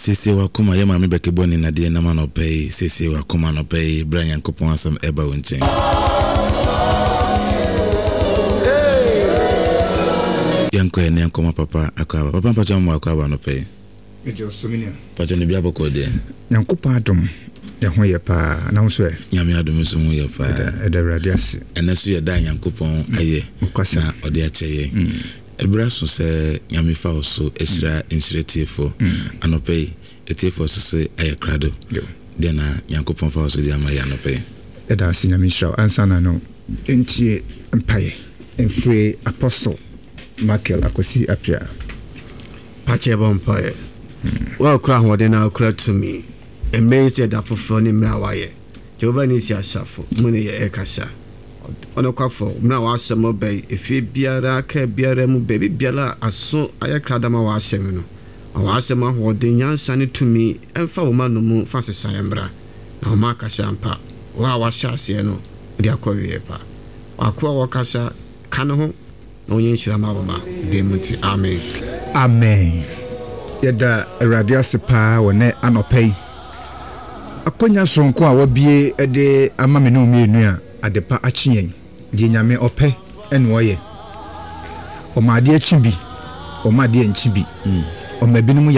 Sisi wa kuma ya mami beke boni na die na mano pay. Sisi wa kuma no pay. Brian Yankopon asam eba unchen. Yanko ya niyankoma papa akaba. Papa mpacha mwa akaba no pay. Ejo sominia. Pacha ni biabo kode. Yankopa adom. Ya ho ye pa na ho so e. Nyame adom so mu ye pa. Eda radiasi. Enesu ye da Yankopon aye. Na ode ache Ebra so se nyame fa so esra insiretiefo anope etiefo so se ayakrado de na Yankopon fa so de amaya anope eda si nyame sha ansana no entie mpaye enfre apostle Michael akosi apia pache bompaye wa kra hode na kra to me emense da fofo ni mra waye Jehovah ni si asafo muni ye ekasha ono kwafo mna wa asemo be efi biara ka biara mu be biara aso ayakradama wa asemo no wa asemo hode nyansa ne tumi emfa wo ma no mu fa sesa yembra na wo ma kasha mpa wa hyase no de akɔwie pa akwa wa kasha kane ho na onye nhyira ma boma de muti amen amen yeda radiasi pa wone anopai akonya sonko a wabie de amame no mienu a adepa achien di nyame ope eno ye o ma de achi bi o ma de anchi bi o ma binum